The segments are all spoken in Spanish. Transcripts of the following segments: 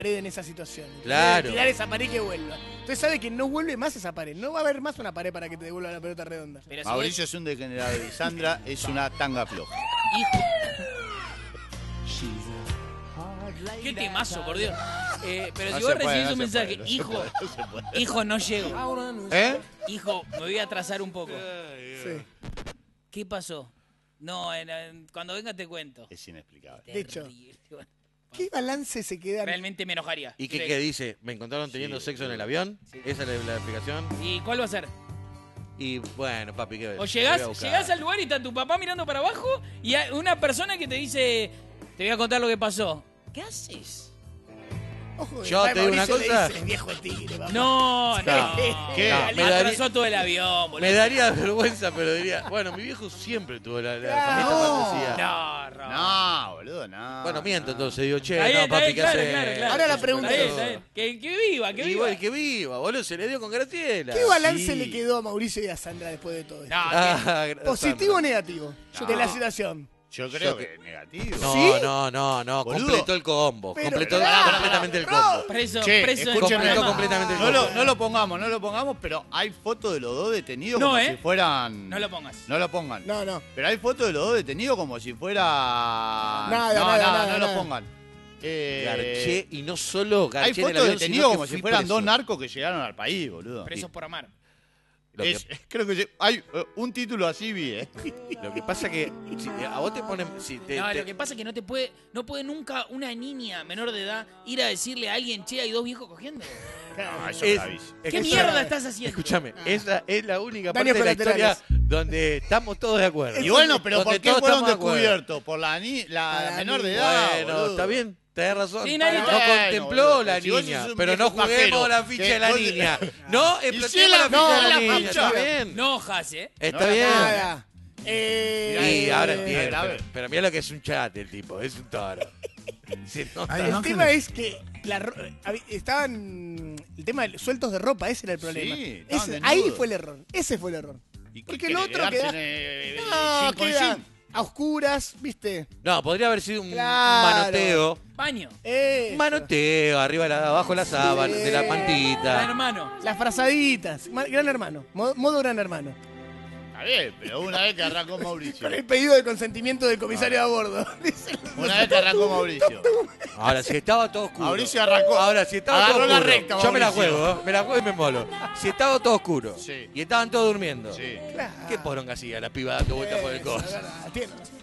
en esa situación. Claro. Tirar esa pared que vuelva. Entonces sabe que no vuelve más esa pared. No va a haber más una pared para que te devuelva la pelota redonda. Pero Mauricio es un degenerado y Sandra es una tanga floja. Qué temazo, por Dios. Pero No si se vos puede, recibís no un se mensaje, puede, no se hijo, puede, no se puede. hijo, no llego. Hijo, me voy a atrasar un poco. Sí. ¿Qué pasó? No, cuando venga te cuento. Es inexplicable. De hecho. Terrible. Bueno, ¿Qué balance se queda? realmente me enojaría. ¿Y qué dice? ¿Me encontraron teniendo sexo en el avión? ¿Esa es la explicación? ¿Y cuál va a ser? Y bueno, papi, ¿qué ves? O llegás al lugar y está tu papá mirando para abajo y hay una persona que te dice, te voy a contar lo que pasó. ¿Qué haces? Ojo, Yo te digo una Mauricio le cosa. dice, viejo tigre, papá. No. ¿Qué? Atrasó todo el avión, boludo. Me daría vergüenza, pero diría, bueno, mi viejo siempre tuvo la famosa fantasía. No, Ro. No, boludo, no. Bueno, miento entonces, digo, che, Está bien, no, está papi, bien, ¿qué claro, haces? claro. Ahora la pregunta Está es, bien, está bien. Que viva, que viva. Igual que viva, boludo, se le dio con Graciela. ¿qué balance Sí. le quedó a Mauricio y a Sandra después de todo esto? No, ¿Positivo o negativo No. de la situación? Yo creo que negativo. No, ¿Sí? no, Boludo. completó el combo. Pero, Completó pará, completamente el combo. preso, Che, preso de escúcheme, Completó programa. completamente el No combo. no lo pongamos, pero hay fotos de los dos detenidos No, como ¿eh? si fueran... No lo pongas. No lo pongan. No, no. Pero hay fotos de los dos detenidos como si fuera... Nada, no, nada, no lo nada. pongan. Garché, y no solo Hay garché en el fotos avión, detenidos sino que como si fui fueran preso. dos narcos que llegaron al país, boludo. Presos por amar. Lo que, Creo que hay un título así, vi, lo que pasa que si a vos te ponen... Si te, No, te- lo que pasa es que no puede nunca una niña menor de edad ir a decirle a alguien, che, hay dos viejos cogiendo. No, eso es- es gravísimo. ¿Qué escuchame, mierda estás haciendo? Escúchame, esa es la única Daños parte de la colaterales. historia donde estamos todos de acuerdo. Y bueno, pero Donde ¿por qué todos fueron estamos de acuerdo. descubiertos? Por la menor de edad, Bueno, boludo. está bien, tenés razón. Sí, nadie no está- contempló boludo, la si vos niña, sos un pero no viejo juguemos pajero, la ficha que de la vos- niña. No, si explotemos la- la ficha no, de la la niña. ficha. Está bien. No, Has, ¿eh? Está No, bien. Nada. Y ahora entiendo. grave. Pero mira lo que es un chat el tipo, es un toro. Se nota. Ay, El Ángeles. tema es que estaban el tema de sueltos de ropa, ese era el problema. Sí, estaban Ese- desnudos. ahí fue el error. Ese fue el error. ¿Y Porque qué el otro querés, queda. quedarte, No, jean con queda jean? a oscuras, ¿viste? No, podría haber sido un Claro. manoteo. Baño. Eso. Un manoteo, arriba, abajo la sábana, de la Gran mantita. hermano. Las frazaditas. Gran hermano. Modo gran hermano. Está bien, pero una vez que arrancó Mauricio. Con el pedido de consentimiento del comisario a bordo. Dice- Una vez que arrancó Mauricio. Ahora, si estaba todo oscuro. Mauricio arrancó. Ahora, si estaba Agarró todo la oscuro. recta, Yo me la Mauricio. juego, ¿eh? Me la juego y me molo. Si estaba todo oscuro Sí. y estaban todos durmiendo, Sí. ¿qué poronga hacía la piba dando vueltas por el Eso, coso? es verdad, tiene razón.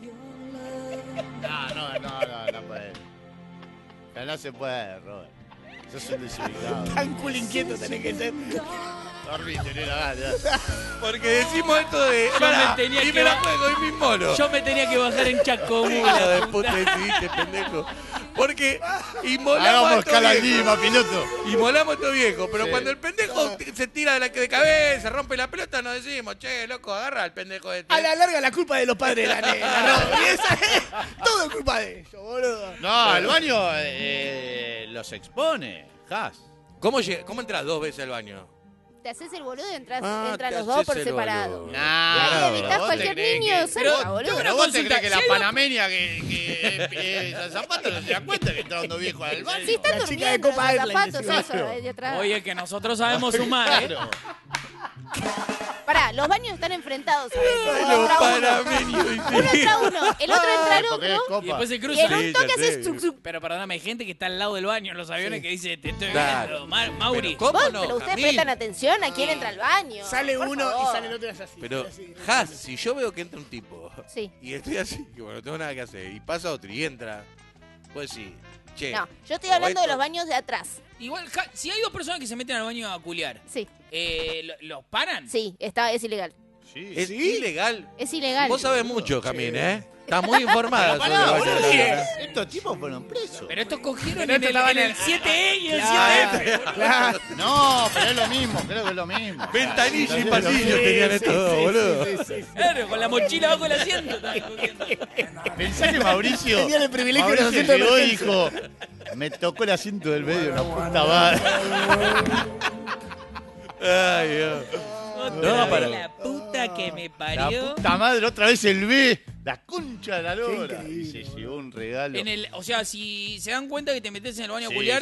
No puede. Ya no se puede, Robert. Sos un desubicado. Tan cool inquieto tenés que ser. Dormiste, nena, ya. Porque decimos esto de. Yo Pará, me tenía y que me la ba- juego y me molo. Yo me tenía que bajar en Hijo Chacomula. de puta decidiste, pendejo. Porque inmolamos a Hagamos estos escala viejos. Lima, piloto. Inmolamos a estos viejos. Pero Sí. cuando el pendejo se tira de cabeza, rompe la pelota, nos decimos, che, loco, agarra al pendejo este. A la larga la culpa de los padres de la nena, ¿no? Y esa es todo culpa de ellos, boludo. No, el baño los expone. Has. ¿Cómo entras dos veces al baño? Te haces el boludo y entran te los dos haces por el separado. boludo. Y ahí evitás vos cualquier te crees niño que- cerca, Pero- boludo. Pero vos te consulta, crees que la si hay dos- panameña que Zapata no se da cuenta que está dando viejo al baño. Si están La chica de durmiendo, Copa los Airlines, zapatos, encima. eso, ahí de atrás. Oye, que nosotros sabemos sumar, ¿eh? Claro. Pará, los baños están enfrentados a veces. Los Uno entra uno. panameños, Uno entra uno, el otro entra el Porque es otro. copa. Y después se Y cruzan. en un Sí, toque ya haces sé. zuc, zuc. Pero perdóname, hay gente que está al lado del baño en los aviones que dice, te estoy Claro. viendo. Mauri. Pero ¿cómo Vos, no, pero ustedes Jamil? prestan atención a quién entra al baño. Sale por uno y favor. sale el otro y hace así. Pero, así. Has, si yo veo que entra un tipo Sí. y estoy así, que bueno, no tengo nada que hacer, y pasa otro y entra, pues sí, che. No, yo estoy hablando de esto- los baños de atrás. Igual, si hay dos personas que se meten al baño a culiar, Sí, ¿los paran? sí, es ilegal. Sí. Es ilegal. Es ilegal. Vos sabés mucho, Jamín, ¿eh? Estás muy informada Pero sobre pará, el baño boludo, de la sí, nena. estos tipos fueron presos. Pero estos cogieron Pero en estos estaban el en- 7E y el Claro, 7F. claro. No, pero es lo mismo, creo que es lo mismo. Ventanilla y Sí, pasillo sí, tenían Sí, estos dos, sí, boludo. sí, sí, sí. Claro, con la mochila bajo el asiento. estaban cogiendo. Pensá que Mauricio. Tenían el privilegio de los Mauricio asientos de llegó y emergencia. dijo: me tocó el asiento del medio, una puta madre. Ay, Dios. Otra No, vez para- la puta que me La parió. puta madre, otra vez el B. La concha de la lora. Y increíble, se llevó un regalo. O sea, si se dan cuenta que te metes en el baño a Sí, culiar,